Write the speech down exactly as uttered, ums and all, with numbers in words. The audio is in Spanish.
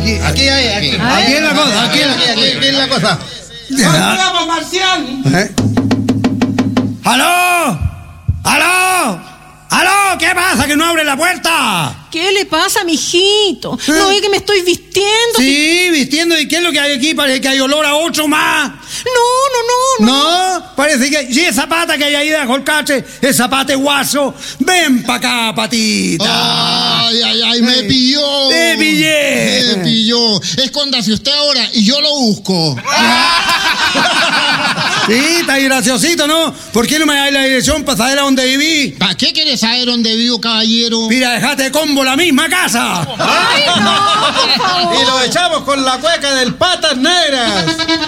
aquí, aquí, hay, aquí, aquí, aquí es la cosa, aquí, aquí, aquí, aquí es la cosa. ¡Vamos, Marcial! ¿Eh? ¡Aló! ¡Aló! ¡Aló! ¿Qué pasa? ¿Que no abre la puerta? ¿Qué le pasa, mijito? ¿No ve que me estoy vistiendo? Sí, vistiendo. ¿Y qué es lo que hay aquí? Parece que hay olor a otro más. No, no, no. No, no parece que... Sí, esa pata que hay ahí de colcache, esa pata de guaso. Ven pa' acá, patita. Ay, ay, ay, me pilló. Te pillé. Me pilló. Escóndase usted ahora y yo lo busco. Sí, está ahí graciosito, ¿no? ¿Por qué no me das la dirección para saber a dónde viví? ¿Para qué quieres saber dónde vivo, caballero? Mira, dejate de combo la misma casa. Ay, no, por favor. Y lo echamos con la cueca del Patas Negras.